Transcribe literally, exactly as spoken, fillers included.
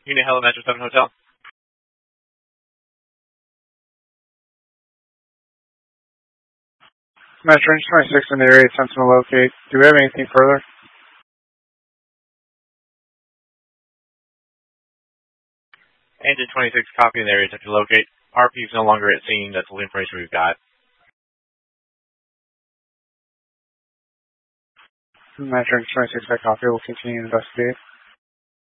Unit Hello Metro seven Hotel. Metro Range twenty-six in the area, attempting to locate. Do we have anything further? Engine twenty-six, copy in the area, attempting to locate. R P is no longer at scene. That's all the information we've got. Metro Range twenty-six, I copy. We'll continue to investigate.